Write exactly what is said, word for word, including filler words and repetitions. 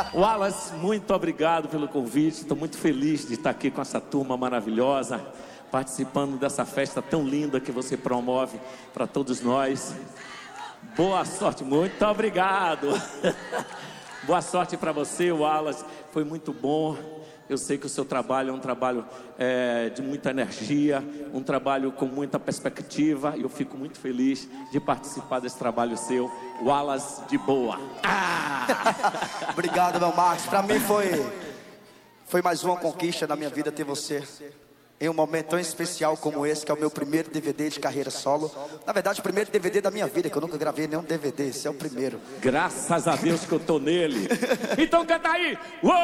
Wallace, muito obrigado pelo convite. Estou muito feliz de estar aqui com essa turma maravilhosa, participando dessa festa tão linda que você promove para todos nós. Boa sorte, muito obrigado. Boa sorte para você, Wallace. Foi muito bom. Eu sei que o seu trabalho é um trabalho é, de muita energia, um trabalho com muita perspectiva, e eu fico muito feliz de participar desse trabalho seu. Wallace de boa. Ah! Obrigado, meu Marcos. Para mim foi, foi mais uma conquista na minha vida ter você em um momento tão especial como esse, que é o meu primeiro D V D de carreira solo. Na verdade, o primeiro D V D da minha vida, que eu nunca gravei nenhum D V D. Esse é o primeiro. Graças a Deus que eu tô nele. Então canta aí! Uou!